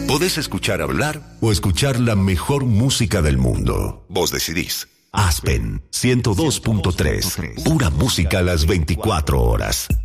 Podés escuchar hablar o escuchar la mejor música del mundo. Vos decidís. Aspen 102.3. Pura música a las 24 horas.